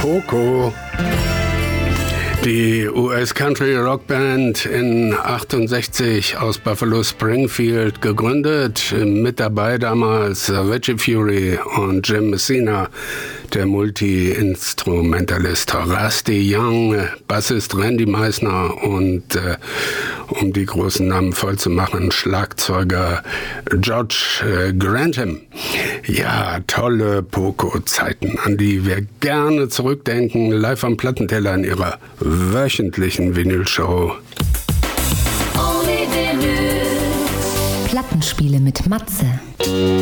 Poco. Die US-Country-Rock-Band in 68 aus Buffalo Springfield gegründet. Mit dabei damals Richie Furay und Jim Messina, der Multi-Instrumentalist Rusty Young, Bassist Randy Meisner und um die großen Namen voll zu machen, Schlagzeuger George Grantham. Ja, tolle Poco-Zeiten, an die wir gerne zurückdenken, live am Plattenteller in ihrer wöchentlichen Vinyl-Show. Plattenspiele mit Matze.